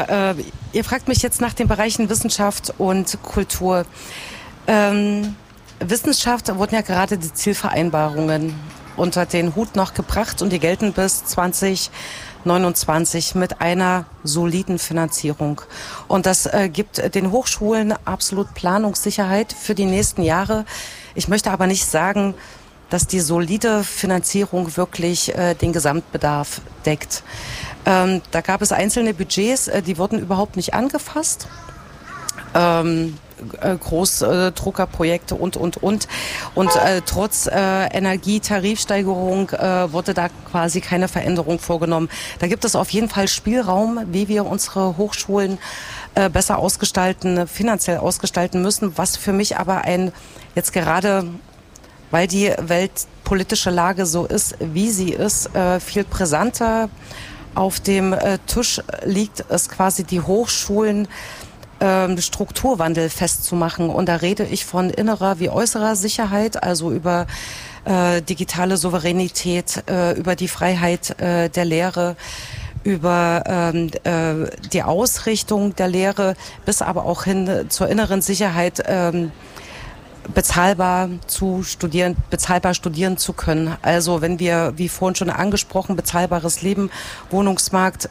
Ja, ihr fragt mich jetzt nach den Bereichen Wissenschaft und Kultur. Wissenschaft wurden ja gerade die Zielvereinbarungen unter den Hut noch gebracht und die gelten bis 2029 mit einer soliden Finanzierung. Und das gibt den Hochschulen absolut Planungssicherheit für die nächsten Jahre. Ich möchte aber nicht sagen, dass die solide Finanzierung wirklich den Gesamtbedarf deckt. Da gab es einzelne Budgets, die wurden überhaupt nicht angefasst. Großdruckerprojekte und. Und trotz Energietarifsteigerung wurde da quasi keine Veränderung vorgenommen. Da gibt es auf jeden Fall Spielraum, wie wir unsere Hochschulen besser ausgestalten, finanziell ausgestalten müssen, was für mich aber jetzt gerade, weil die weltpolitische Lage so ist, wie sie ist, viel brisanter auf dem Tisch liegt, ist quasi die Hochschulen Strukturwandel festzumachen. Und da rede ich von innerer wie äußerer Sicherheit, also über digitale Souveränität, über die Freiheit der Lehre, über die Ausrichtung der Lehre, bis aber auch hin zur inneren Sicherheit, bezahlbar studieren zu können. Also wenn wir, wie vorhin schon angesprochen, bezahlbares Leben, Wohnungsmarkt,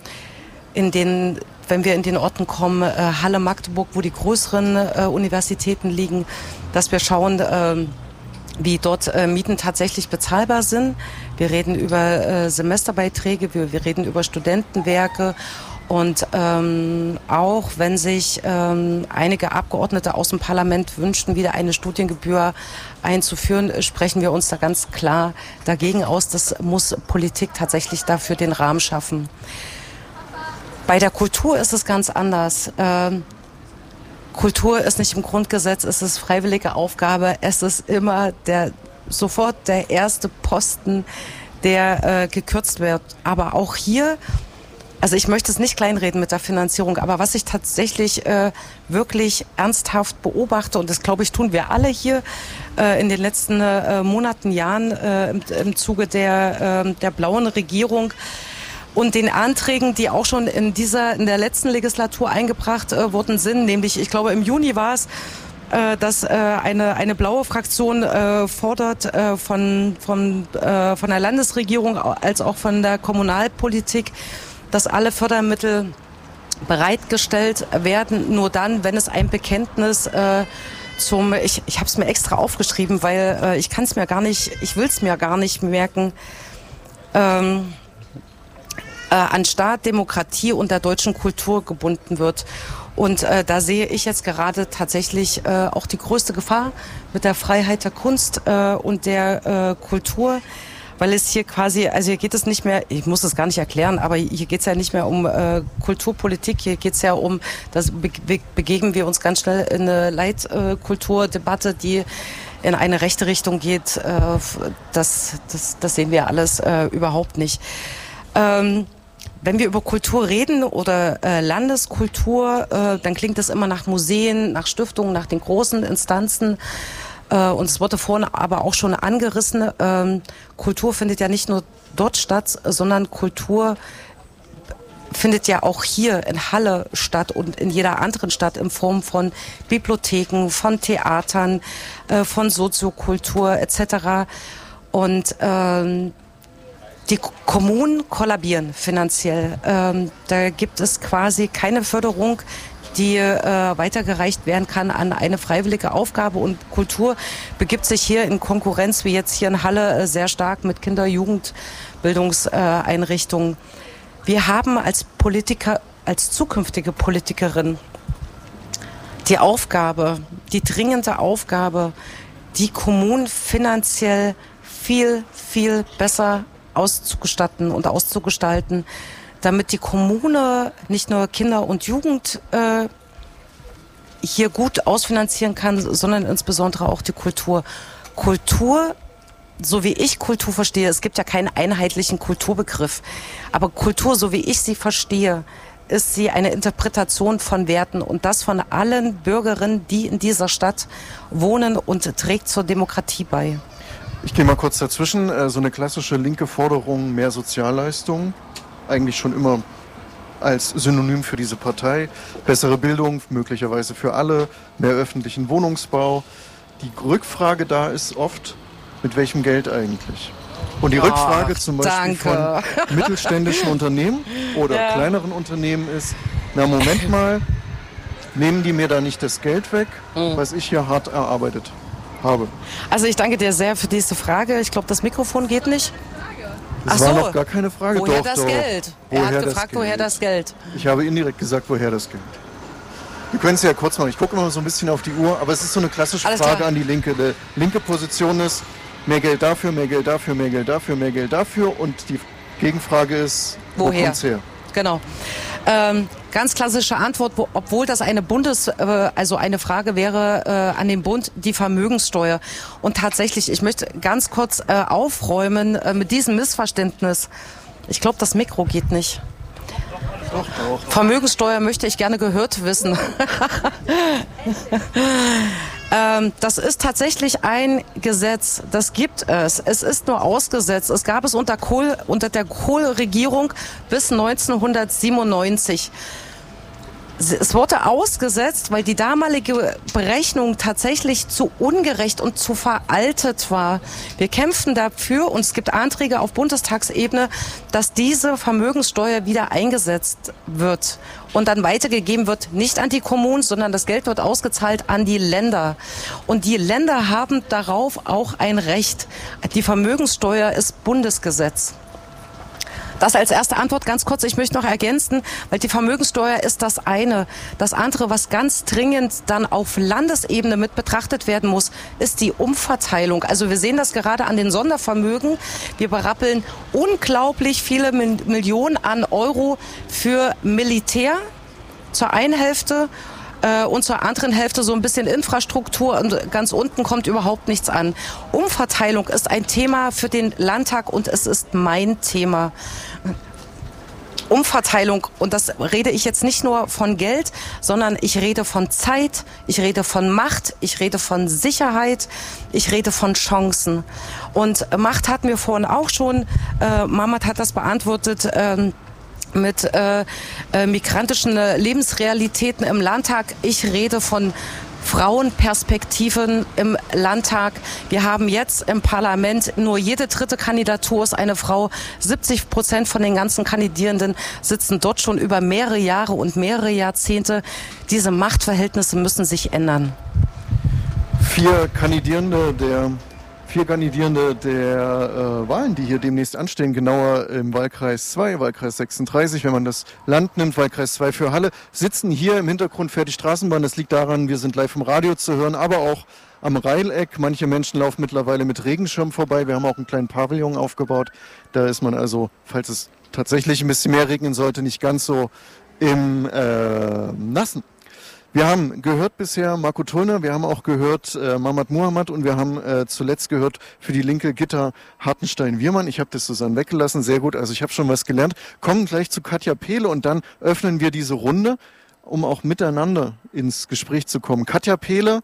wenn wir in den Orten kommen, Halle, Magdeburg, wo die größeren Universitäten liegen, dass wir schauen, wie dort Mieten tatsächlich bezahlbar sind. Wir reden über Semesterbeiträge, wir reden über Studentenwerke. Und auch wenn sich einige Abgeordnete aus dem Parlament wünschten, wieder eine Studiengebühr einzuführen, sprechen wir uns da ganz klar dagegen aus. Das muss Politik tatsächlich dafür den Rahmen schaffen. Bei der Kultur ist es ganz anders. Kultur ist nicht im Grundgesetz, es ist freiwillige Aufgabe. Es ist immer sofort der erste Posten, der gekürzt wird. Aber auch hier, also ich möchte es nicht kleinreden mit der Finanzierung, aber was ich tatsächlich wirklich ernsthaft beobachte, und das glaube ich tun wir alle hier in den letzten Monaten, Jahren im Zuge der blauen Regierung, und den Anträgen, die auch schon in der letzten Legislatur eingebracht worden sind, nämlich, ich glaube, im Juni war es, dass eine blaue Fraktion fordert von der Landesregierung als auch von der Kommunalpolitik, dass alle Fördermittel bereitgestellt werden, nur dann, wenn es ein Bekenntnis ich habe es mir extra aufgeschrieben, weil ich will es mir gar nicht merken, an Staat, Demokratie und der deutschen Kultur gebunden wird. Und da sehe ich jetzt gerade tatsächlich auch die größte Gefahr mit der Freiheit der Kunst und der Kultur, weil es hier quasi, also hier geht es nicht mehr, ich muss es gar nicht erklären, aber hier geht es ja nicht mehr um Kulturpolitik, hier geht es ja um, begeben wir uns ganz schnell in eine Leitkulturdebatte, die in eine rechte Richtung geht. Das sehen wir alles überhaupt nicht. Wenn wir über Kultur reden oder Landeskultur, dann klingt das immer nach Museen, nach Stiftungen, nach den großen Instanzen. Und es wurde vorhin aber auch schon angerissen, Kultur findet ja nicht nur dort statt, sondern Kultur findet ja auch hier in Halle statt und in jeder anderen Stadt in Form von Bibliotheken, von Theatern, von Soziokultur etc. Und die Kommunen kollabieren finanziell. Da gibt es quasi keine Förderung, die weitergereicht werden kann an eine freiwillige Aufgabe. Und Kultur begibt sich hier in Konkurrenz, wie jetzt hier in Halle, sehr stark mit Kinder-, Jugendbildungseinrichtungen. Wir haben als Politiker, als zukünftige Politikerin die dringende Aufgabe, die Kommunen finanziell viel, viel besser auszustatten und auszugestalten, damit die Kommune nicht nur Kinder und Jugend hier gut ausfinanzieren kann, sondern insbesondere auch die Kultur. Kultur, so wie ich Kultur verstehe, es gibt ja keinen einheitlichen Kulturbegriff, aber Kultur, so wie ich sie verstehe, ist sie eine Interpretation von Werten und das von allen Bürgerinnen, die in dieser Stadt wohnen und trägt zur Demokratie bei. Ich gehe mal kurz dazwischen. So eine klassische linke Forderung, mehr Sozialleistungen, eigentlich schon immer als Synonym für diese Partei. Bessere Bildung, möglicherweise für alle, mehr öffentlichen Wohnungsbau. Die Rückfrage da ist oft, mit welchem Geld eigentlich? Und die Rückfrage zum Beispiel von mittelständischen Unternehmen oder kleineren Unternehmen ist, na Moment mal, nehmen die mir da nicht das Geld weg, was ich hier hart erarbeitet habe? Also ich danke dir sehr für diese Frage. Ich glaube, das Mikrofon geht nicht. Das war noch gar keine Frage. Woher das Geld? Er hat gefragt, woher das Geld? Ich habe indirekt gesagt, woher das Geld. Wir können es ja kurz machen. Ich gucke immer so ein bisschen auf die Uhr, aber es ist so eine klassische Frage an die Linke. Die linke Position ist, mehr Geld dafür, mehr Geld dafür, mehr Geld dafür, mehr Geld dafür. Und die Gegenfrage ist, wo kommt's her? Genau. Ganz klassische Antwort, obwohl das eine eine Frage wäre an den Bund, die Vermögenssteuer. Und tatsächlich, ich möchte ganz kurz aufräumen mit diesem Missverständnis. Ich glaube, das Mikro geht nicht. Doch. Vermögenssteuer möchte ich gerne gehört wissen. Das ist tatsächlich ein Gesetz, das gibt es. Es ist nur ausgesetzt. Es gab es unter der Kohl-Regierung bis 1997. Es wurde ausgesetzt, weil die damalige Berechnung tatsächlich zu ungerecht und zu veraltet war. Wir kämpfen dafür und es gibt Anträge auf Bundestagsebene, dass diese Vermögenssteuer wieder eingesetzt wird und dann weitergegeben wird, nicht an die Kommunen, sondern das Geld wird ausgezahlt an die Länder. Und die Länder haben darauf auch ein Recht. Die Vermögenssteuer ist Bundesgesetz. Das als erste Antwort ganz kurz. Ich möchte noch ergänzen, weil die Vermögenssteuer ist das eine. Das andere, was ganz dringend dann auf Landesebene mit betrachtet werden muss, ist die Umverteilung. Also wir sehen das gerade an den Sondervermögen. Wir berappeln unglaublich viele Millionen an Euro für Militär zur einen Hälfte und zur anderen Hälfte so ein bisschen Infrastruktur und ganz unten kommt überhaupt nichts an. Umverteilung ist ein Thema für den Landtag und es ist mein Thema. Umverteilung, und das rede ich jetzt nicht nur von Geld, sondern ich rede von Zeit, ich rede von Macht, ich rede von Sicherheit, ich rede von Chancen. Und Macht hatten wir vorhin auch schon, Mamat hat das beantwortet, mit migrantischen Lebensrealitäten im Landtag. Ich rede von Frauenperspektiven im Landtag. Wir haben jetzt im Parlament nur jede dritte Kandidatur ist eine Frau. 70% von den ganzen Kandidierenden sitzen dort schon über mehrere Jahre und mehrere Jahrzehnte. Diese Machtverhältnisse müssen sich ändern. Vier Kandidierende der Wahlen, die hier demnächst anstehen, genauer im Wahlkreis 2, Wahlkreis 36, wenn man das Land nimmt, Wahlkreis 2 für Halle, sitzen hier im Hintergrund fährt die Straßenbahn. Das liegt daran, wir sind live im Radio zu hören, aber auch am Rheileck. Manche Menschen laufen mittlerweile mit Regenschirm vorbei. Wir haben auch einen kleinen Pavillon aufgebaut. Da ist man also, falls es tatsächlich ein bisschen mehr regnen sollte, nicht ganz so im Nassen. Wir haben gehört bisher Marco Tullner, wir haben auch gehört Mamat Muhammad und wir haben zuletzt gehört für die Linke Gitta Hartenstein-Wirmann. Ich habe das Susanne weggelassen, sehr gut, also ich habe schon was gelernt. Kommen gleich zu Katja Pehle und dann öffnen wir diese Runde, um auch miteinander ins Gespräch zu kommen. Katja Pehle,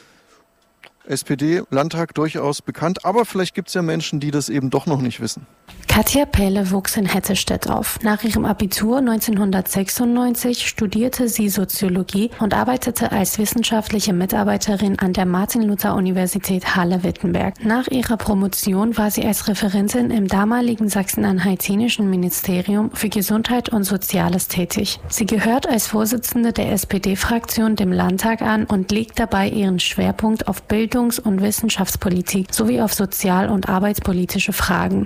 SPD, Landtag durchaus bekannt, aber vielleicht gibt es ja Menschen, die das eben doch noch nicht wissen. Katja Pehle wuchs in Hettestedt auf. Nach ihrem Abitur 1996 studierte sie Soziologie und arbeitete als wissenschaftliche Mitarbeiterin an der Martin-Luther-Universität Halle-Wittenberg. Nach ihrer Promotion war sie als Referentin im damaligen sachsen-anhaltinischen Ministerium für Gesundheit und Soziales tätig. Sie gehört als Vorsitzende der SPD-Fraktion dem Landtag an und legt dabei ihren Schwerpunkt auf Bildungs- und Wissenschaftspolitik sowie auf sozial- und arbeitspolitische Fragen.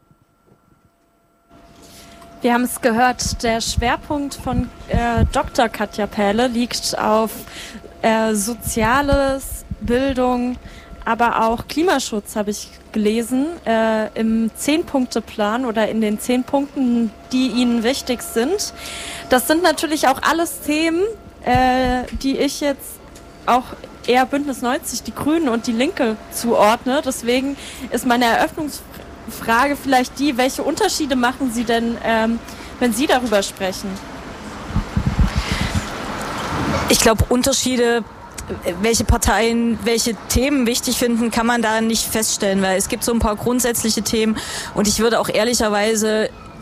Wir haben es gehört, der Schwerpunkt von Dr. Katja Pehle liegt auf Soziales, Bildung, aber auch Klimaschutz, habe ich gelesen, im 10-Punkte-Plan oder in den 10 Punkten, die Ihnen wichtig sind. Das sind natürlich auch alles Themen, die ich jetzt auch eher Bündnis 90, die Grünen und die Linke zuordne. Deswegen ist meine Eröffnungsfrage vielleicht die, welche Unterschiede machen Sie denn, wenn Sie darüber sprechen? Ich glaube, Unterschiede, welche Parteien welche Themen wichtig finden, kann man da nicht feststellen, weil es gibt so ein paar grundsätzliche Themen und ich würde auch ehrlicherweise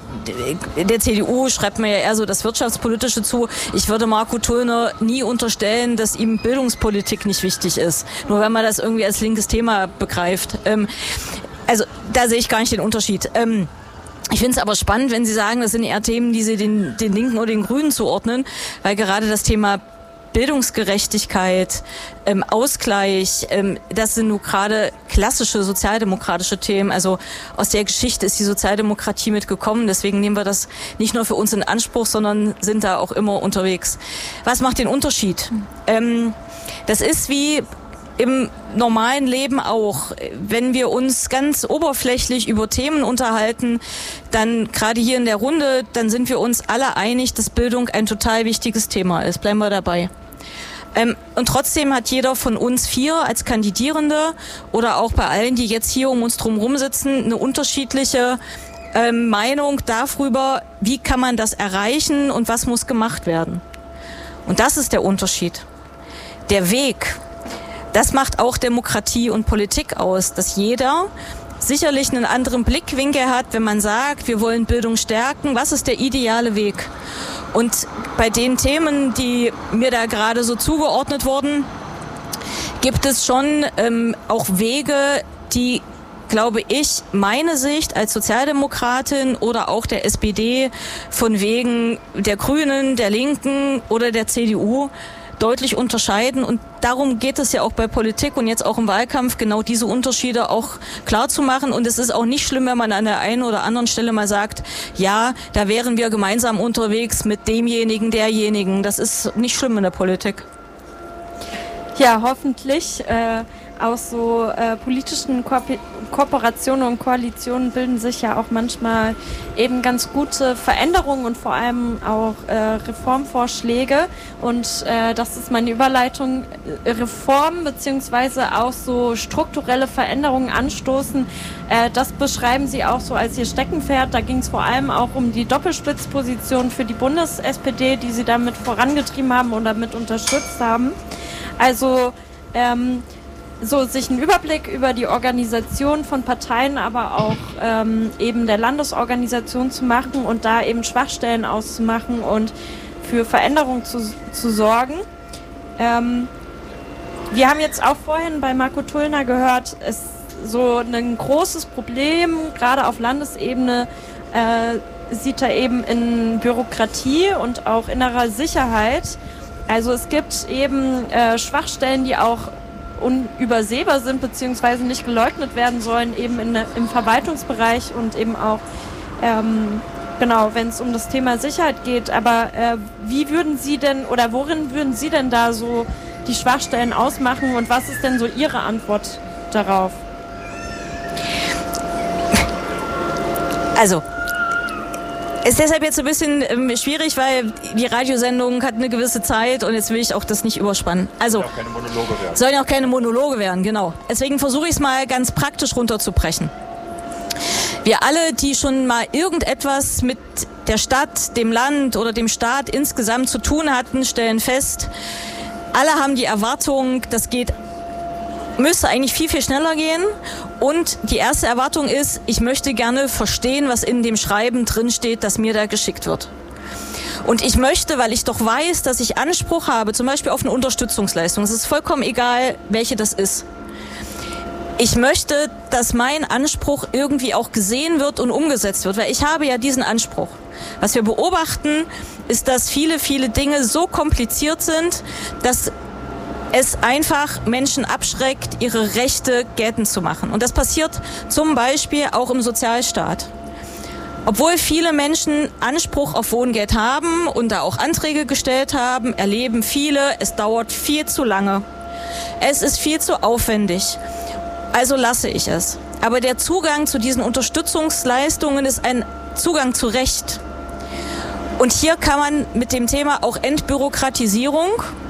der CDU schreibt mir ja eher so das Wirtschaftspolitische zu. Ich würde Marco Tullner nie unterstellen, dass ihm Bildungspolitik nicht wichtig ist. Nur wenn man das irgendwie als linkes Thema begreift. Also da sehe ich gar nicht den Unterschied. Ich finde es aber spannend, wenn Sie sagen, das sind eher Themen, die Sie den Linken oder den Grünen zuordnen, weil gerade das Thema Bildungsgerechtigkeit, Ausgleich, das sind nur gerade klassische sozialdemokratische Themen. Also aus der Geschichte ist die Sozialdemokratie mitgekommen. Deswegen nehmen wir das nicht nur für uns in Anspruch, sondern sind da auch immer unterwegs. Was macht den Unterschied? Das ist wie im normalen Leben auch. Wenn wir uns ganz oberflächlich über Themen unterhalten, dann gerade hier in der Runde, dann sind wir uns alle einig, dass Bildung ein total wichtiges Thema ist. Bleiben wir dabei. Und trotzdem hat jeder von uns 4 als Kandidierende oder auch bei allen, die jetzt hier um uns drumherum sitzen, eine unterschiedliche Meinung darüber, wie kann man das erreichen und was muss gemacht werden. Und das ist der Unterschied. Der Weg, das macht auch Demokratie und Politik aus, dass jeder sicherlich einen anderen Blickwinkel hat, wenn man sagt, wir wollen Bildung stärken. Was ist der ideale Weg? Und bei den Themen, die mir da gerade so zugeordnet wurden, gibt es schon auch Wege, die, glaube ich, meine Sicht als Sozialdemokratin oder auch der SPD von wegen der Grünen, der Linken oder der CDU deutlich unterscheiden. Und darum geht es ja auch bei Politik und jetzt auch im Wahlkampf, genau diese Unterschiede auch klar zu machen. Und es ist auch nicht schlimm, wenn man an der einen oder anderen Stelle mal sagt, ja, da wären wir gemeinsam unterwegs mit demjenigen, derjenigen. Das ist nicht schlimm in der Politik. Ja, hoffentlich. Aus so politischen Kooperationen und Koalitionen bilden sich ja auch manchmal eben ganz gute Veränderungen und vor allem auch Reformvorschläge. Und das ist meine Überleitung. Reformen beziehungsweise auch so strukturelle Veränderungen anstoßen, das beschreiben Sie auch so als Ihr Steckenpferd. Da ging es vor allem auch um die Doppelspitzposition für die Bundes-SPD, die Sie damit vorangetrieben haben und damit unterstützt haben. Also so sich einen Überblick über die Organisation von Parteien, aber auch eben der Landesorganisation zu machen und da eben Schwachstellen auszumachen und für Veränderung zu sorgen. Wir haben jetzt auch vorhin bei Marco Tullner gehört, es ist so ein großes Problem, gerade auf Landesebene sieht er eben in Bürokratie und auch innerer Sicherheit. Also es gibt eben Schwachstellen, die auch unübersehbar sind beziehungsweise nicht geleugnet werden sollen, eben im Verwaltungsbereich und eben auch, genau, wenn es um das Thema Sicherheit geht. Aber wie würden Sie denn oder worin würden Sie denn da so die Schwachstellen ausmachen und was ist denn so Ihre Antwort darauf? Also, ist deshalb jetzt ein bisschen schwierig, weil die Radiosendung hat eine gewisse Zeit und jetzt will ich auch das nicht überspannen. Also, sollen ja auch keine Monologe werden, genau. Deswegen versuche ich es mal ganz praktisch runterzubrechen. Wir alle, die schon mal irgendetwas mit der Stadt, dem Land oder dem Staat insgesamt zu tun hatten, stellen fest, alle haben die Erwartung, müsste eigentlich viel, viel schneller gehen. Und die erste Erwartung ist, ich möchte gerne verstehen, was in dem Schreiben drinsteht, das mir da geschickt wird. Und ich möchte, weil ich doch weiß, dass ich Anspruch habe, zum Beispiel auf eine Unterstützungsleistung, es ist vollkommen egal, welche das ist. Ich möchte, dass mein Anspruch irgendwie auch gesehen wird und umgesetzt wird, weil ich habe ja diesen Anspruch. Was wir beobachten, ist, dass viele, viele Dinge so kompliziert sind, dass es einfach Menschen abschreckt, ihre Rechte geltend zu machen. Und das passiert zum Beispiel auch im Sozialstaat. Obwohl viele Menschen Anspruch auf Wohngeld haben und da auch Anträge gestellt haben, erleben viele, es dauert viel zu lange. Es ist viel zu aufwendig. Also lasse ich es. Aber der Zugang zu diesen Unterstützungsleistungen ist ein Zugang zu Recht. Und hier kann man mit dem Thema auch Entbürokratisierung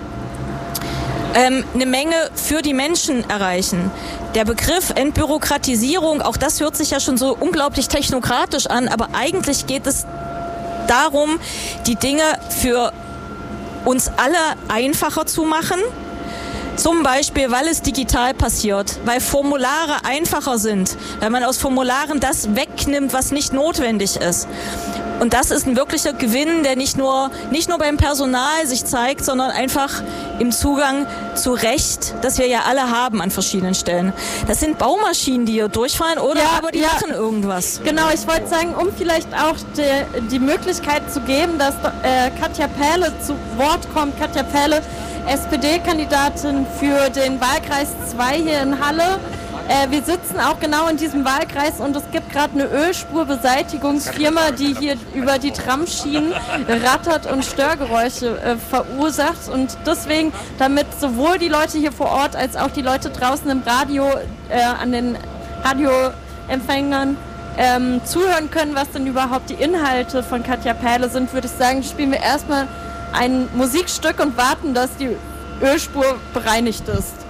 eine Menge für die Menschen erreichen. Der Begriff Entbürokratisierung, auch das hört sich ja schon so unglaublich technokratisch an, aber eigentlich geht es darum, die Dinge für uns alle einfacher zu machen, Zum Beispiel, weil es digital passiert, weil Formulare einfacher sind, weil man aus Formularen das wegnimmt, was nicht notwendig ist. Und das ist ein wirklicher Gewinn, der nicht nur beim Personal sich zeigt, sondern einfach im Zugang zu Recht, das wir ja alle haben an verschiedenen Stellen. Das sind Baumaschinen, die hier durchfahren, oder? Ja, aber die machen irgendwas. Genau, ich wollte sagen, um vielleicht auch die Möglichkeit zu geben, dass Katja Pähle zu Wort kommt. Katja Pähle, SPD-Kandidatin für den Wahlkreis 2 hier in Halle. Wir sitzen auch genau in diesem Wahlkreis und es gibt gerade eine Ölspurbeseitigungsfirma, die hier über die Tramschienen rattert und Störgeräusche verursacht. Und deswegen, damit sowohl die Leute hier vor Ort als auch die Leute draußen im Radio, an den Radioempfängern zuhören können, was denn überhaupt die Inhalte von Katja Pähle sind, würde ich sagen, spielen wir erstmal ein Musikstück und warten, dass die Ölspur bereinigt ist.